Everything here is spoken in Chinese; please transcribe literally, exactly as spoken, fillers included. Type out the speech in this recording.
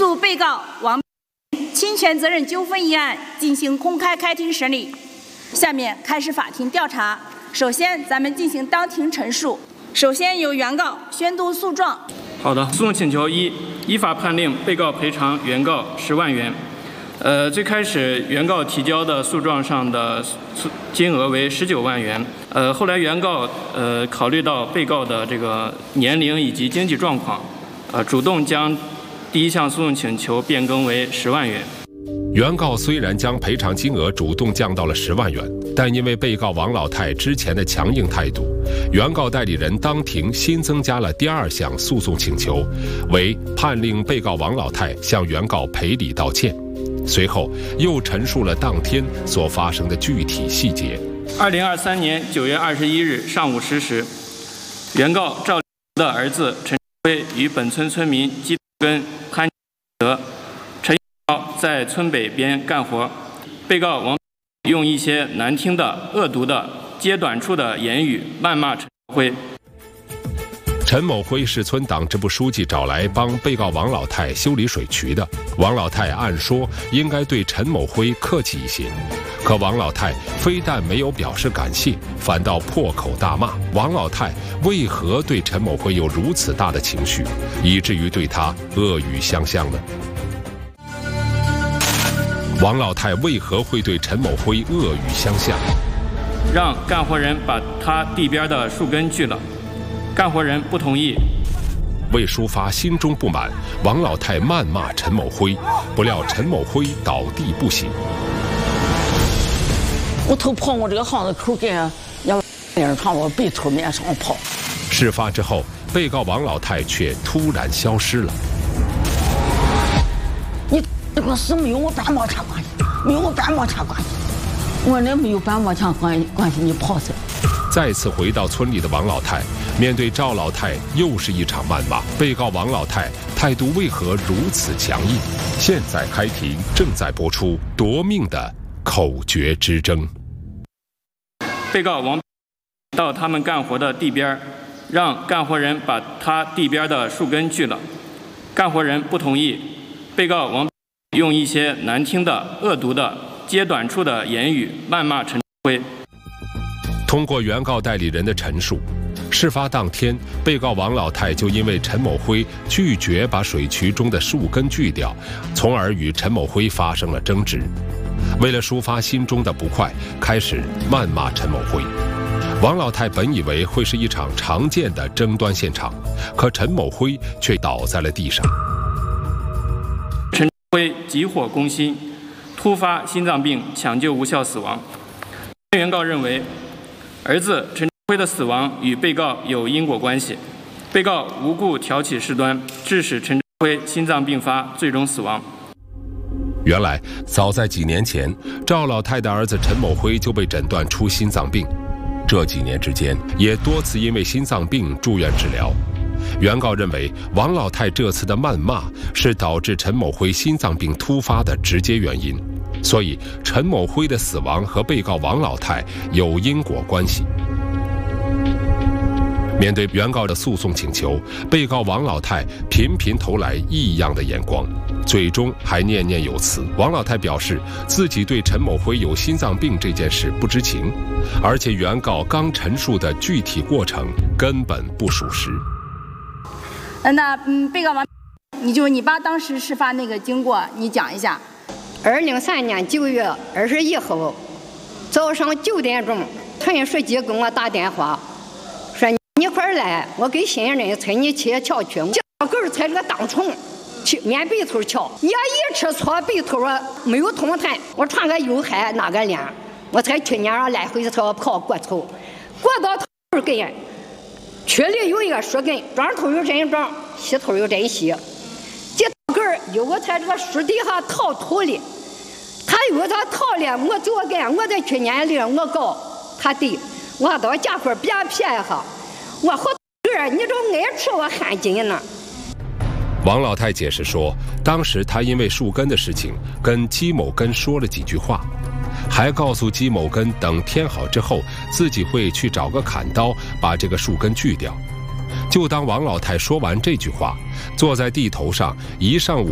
诉被告王侵权责任纠纷一案进行公开开庭审理。下面开始法庭调查。首先，咱们进行当庭陈述。首先由原告宣读诉状。 好的，诉讼请求一，依法判令被告赔偿原告十万元。呃，最开始原告提交的诉状上的金额为十九万元。呃，后来原告呃考虑到被告的这个年龄以及经济状况，呃，主动将第一项诉讼请求变更为十万元。 原告虽然将赔偿金额主动降到了十万元，但因为被告王老太之前的强硬态度，原告代理人当庭新增加了第二项诉讼请求，为判令被告王老太向原告赔礼道歉。随后又陈述了当天所发生的具体细节。 二零二三年九月二十一日上午十时，原告赵的儿子陈辉与本村村民基根潘德、陈在村北边干活，被告王用一些难听的、恶毒的、揭短处的言语谩骂陈辉。 陈某辉是村党支部书记找来帮被告王老太修理水渠的。王老太按说应该对陈某辉客气一些，可王老太非但没有表示感谢，反倒破口大骂。王老太为何对陈某辉有如此大的情绪，以至于对他恶语相向呢？王老太为何会对陈某辉恶语相向？ 让干活人把他地边的树根锯了，干活人不同意。 为抒发心中不满，王老太谩骂陈某辉，不料陈某辉倒地不醒。 我头跑我这个巷子口给人人朝我背头面上跑。 事发之后，被告王老太却突然消失了。 你这个事没有我半毛钱关系，没有我半毛钱关系。我那没有半毛钱关关系，你跑去。 再次回到村里的王老太，面对赵老太又是一场谩骂。被告王老太态度为何如此强硬？现在开庭，正在播出夺命的口诀之争。 被告王到他们干活的地边，让干活人把他地边的树根锯了，干活人不同意。被告王用一些难听的、恶毒的、揭短处的言语谩骂陈辉。 通过原告代理人的陈述，事发当天，被告王老太就因为陈某辉拒绝把水渠中的树根锯掉，从而与陈某辉发生了争执。为了抒发心中的不快，开始谩骂陈某辉。王老太本以为会是一场常见的争端现场，可陈某辉却倒在了地上。 陈辉急火攻心，突发心脏病，抢救无效死亡。原告认为，儿子陈辉的死亡与被告有因果关系，被告无故挑起事端，致使陈辉心脏病发，最终死亡。 原来，早在几年前，赵老太的儿子陈某辉就被诊断出心脏病，这几年之间也多次因为心脏病住院治疗。原告认为，王老太这次的谩骂是导致陈某辉心脏病突发的直接原因，所以陈某辉的死亡和被告王老太有因果关系。面对原告的诉讼请求，被告王老太频频投来异样的眼光，最终还念念有词。王老太表示自己对陈某辉有心脏病这件事不知情，而且原告刚陈述的具体过程根本不属实。 那嗯，被告王，你就你把当时事发那个经过你讲一下。 二零三年九月二十一号早上九点钟，陈书记给我打电话，说你快来，我给新人催你去桥去。小狗踩这个当虫，去面背头桥，你要一吃错背头啊，没有通弹，我穿个又嗨那个脸，我才去年上来回头跑过头，过到头根。区里有一个树根，庄头有真庄，西头有真西。这根儿有我在这个树底下掏土里，他有他掏了，我就干，我在去年里我告他对，我到家伙别撇一下，我好根儿，你这爱吃我汗筋呢。 王老太解释说，当时她因为树根的事情跟姬某根说了几句话，还告诉姬某根等添好之后，自己会去找个砍刀把这个树根锯掉。就当王老太说完这句话，坐在地头上一上午